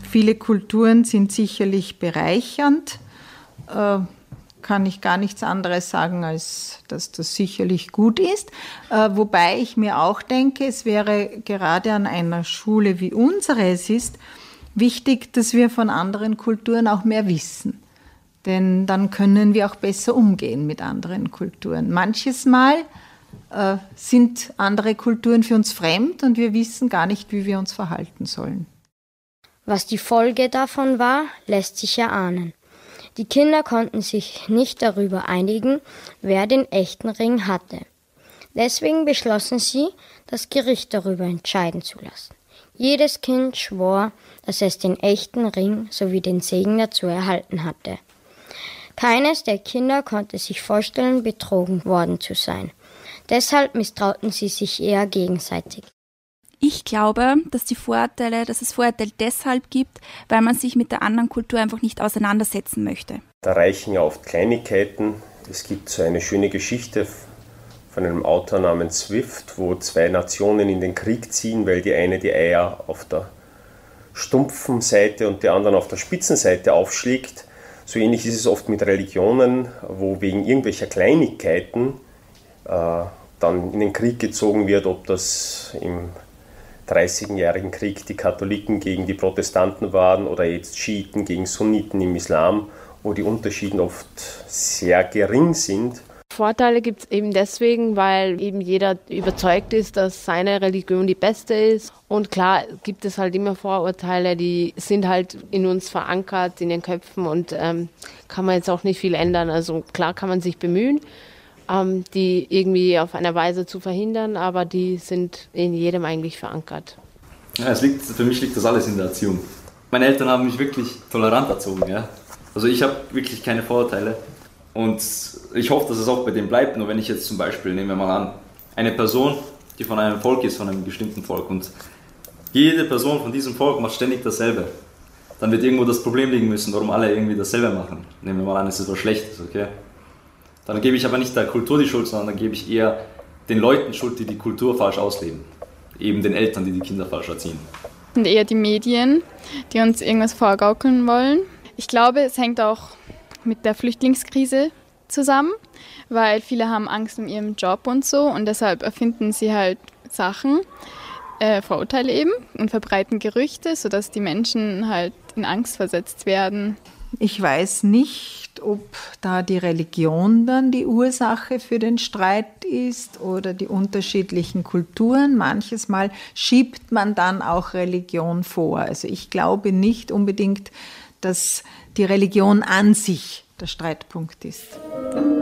Viele Kulturen sind sicherlich bereichernd. Kann ich gar nichts anderes sagen, als dass das sicherlich gut ist. Wobei ich mir auch denke, es wäre gerade an einer Schule wie unsere es ist, wichtig, dass wir von anderen Kulturen auch mehr wissen. Denn dann können wir auch besser umgehen mit anderen Kulturen. Manches Mal sind andere Kulturen für uns fremd und wir wissen gar nicht, wie wir uns verhalten sollen. Was die Folge davon war, lässt sich erahnen. Die Kinder konnten sich nicht darüber einigen, wer den echten Ring hatte. Deswegen beschlossen sie, das Gericht darüber entscheiden zu lassen. Jedes Kind schwor, dass es den echten Ring sowie den Segen dazu erhalten hatte. Keines der Kinder konnte sich vorstellen, betrogen worden zu sein. Deshalb misstrauten sie sich eher gegenseitig. Ich glaube, dass es Vorurteile deshalb gibt, weil man sich mit der anderen Kultur einfach nicht auseinandersetzen möchte. Da reichen ja oft Kleinigkeiten. Es gibt so eine schöne Geschichte von einem Autor namens Swift, wo zwei Nationen in den Krieg ziehen, weil die eine die Eier auf der stumpfen Seite und die anderen auf der spitzen Seite aufschlägt. So ähnlich ist es oft mit Religionen, wo wegen irgendwelcher Kleinigkeiten dann in den Krieg gezogen wird, ob das im 30-jährigen Krieg die Katholiken gegen die Protestanten waren oder jetzt Schiiten gegen Sunniten im Islam, wo die Unterschiede oft sehr gering sind. Vorteile gibt es eben deswegen, weil eben jeder überzeugt ist, dass seine Religion die beste ist. Und klar gibt es halt immer Vorurteile, die sind halt in uns verankert, in den Köpfen und kann man jetzt auch nicht viel ändern. Also klar kann man sich bemühen, die irgendwie auf eine Weise zu verhindern, aber die sind in jedem eigentlich verankert. Ja, für mich liegt das alles in der Erziehung. Meine Eltern haben mich wirklich tolerant erzogen. Ja? Also ich habe wirklich keine Vorurteile und ich hoffe, dass es auch bei dem bleibt. Nur wenn ich jetzt zum Beispiel, nehmen wir mal an, eine Person, die von einem Volk ist, von einem bestimmten Volk und jede Person von diesem Volk macht ständig dasselbe, dann wird irgendwo das Problem liegen müssen, warum alle irgendwie dasselbe machen. Nehmen wir mal an, es ist was Schlechtes, okay? Dann gebe ich aber nicht der Kultur die Schuld, sondern dann gebe ich eher den Leuten Schuld, die die Kultur falsch ausleben. Eben den Eltern, die die Kinder falsch erziehen. Und eher die Medien, die uns irgendwas vorgaukeln wollen. Ich glaube, es hängt auch mit der Flüchtlingskrise zusammen, weil viele haben Angst um ihren Job und so und deshalb erfinden sie halt Sachen, Vorurteile eben und verbreiten Gerüchte, sodass die Menschen halt in Angst versetzt werden. Ich weiß nicht, ob da die Religion dann die Ursache für den Streit ist oder die unterschiedlichen Kulturen. Manches Mal schiebt man dann auch Religion vor. Also ich glaube nicht unbedingt, dass die Religion an sich der Streitpunkt ist.